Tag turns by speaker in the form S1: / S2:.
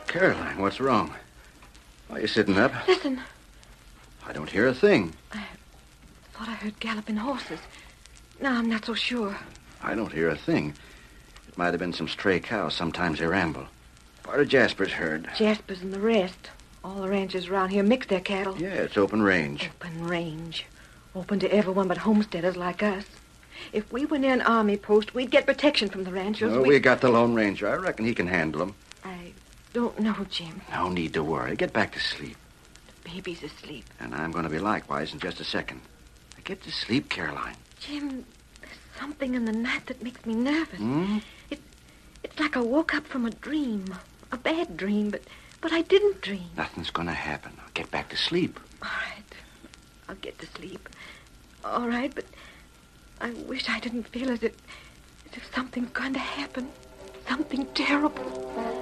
S1: Caroline, what's wrong? Why are you sitting up?
S2: Listen.
S1: I don't hear a thing.
S2: I thought I heard galloping horses. Now I'm not so sure.
S1: I don't hear a thing. It might have been some stray cows. Sometimes they ramble. Part of Jasper's herd.
S2: Jasper's and the rest. All the ranchers around here mix their cattle.
S1: Yeah, it's open range.
S2: Open range. Open to everyone but homesteaders like us. If we were near an army post, we'd get protection from the ranchers.
S1: Oh, we got the Lone Ranger. I reckon he can handle them.
S2: I don't know, Jim.
S1: No need to worry. Get back to sleep.
S2: The baby's asleep.
S1: And I'm going to be likewise in just a second. Now get to sleep, Caroline.
S2: Jim, there's something in the night that makes me nervous.
S1: Hmm?
S2: It's like I woke up from a dream. A bad dream, but I didn't dream.
S1: Nothing's going to happen. Now get back to sleep.
S2: All right. I'll get to sleep. All right, but I wish I didn't feel as if something's going to happen. Something terrible.